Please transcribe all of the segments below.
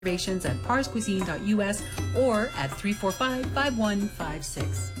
Reservations at parscuisine.us or at 345-5156.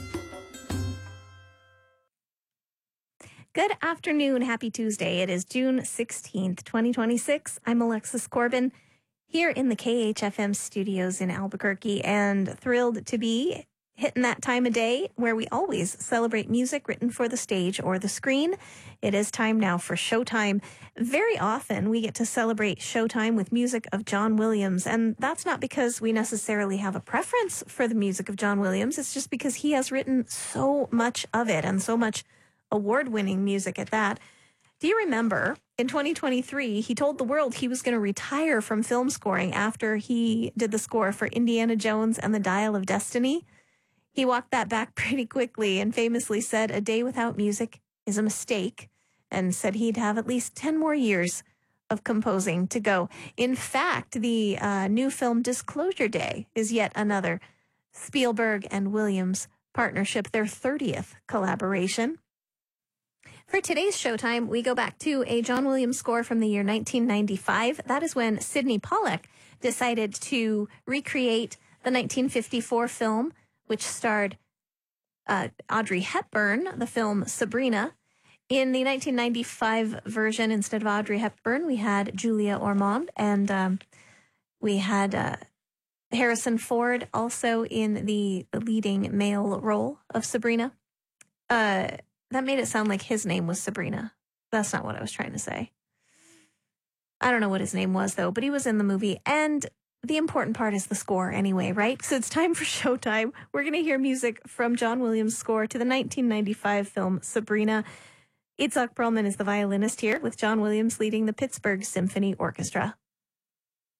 Good afternoon. Happy Tuesday. It is June 16th, 2026. I'm Alexis Corbin here in the KHFM studios in Albuquerque and thrilled to be hitting that time of day where we always celebrate music written for the stage or the screen. It is time now for Showtime. Very often we get to celebrate Showtime with music of John Williams, and that's not because we necessarily have a preference for the music of John Williams. It's just because he has written so much of it and so much award-winning music at that. Do you remember in 2023, he told the world he was going to retire from film scoring after he did the score for Indiana Jones and the Dial of Destiny? He walked that back pretty quickly and famously said a day without music is a mistake, and said he'd have at least 10 more years of composing to go. In fact, the new film Disclosure Day is yet another Spielberg and Williams partnership, their 30th collaboration. For today's Showtime, we go back to a John Williams score from the year 1995. That is when Sydney Pollack decided to recreate the 1954 film, which starred Audrey Hepburn, the film Sabrina. In the 1995 version, instead of Audrey Hepburn, we had Julia Ormond, and we had Harrison Ford also in the leading male role of Sabrina. That made it sound like his name was Sabrina. That's not what I was trying to say. I don't know what his name was, though, but he was in the movie. And the important part is the score anyway, right? So it's time for Showtime. We're going to hear music from John Williams' score to the 1995 film Sabrina. Itzhak Perlman is the violinist here, with John Williams leading the Pittsburgh Symphony Orchestra.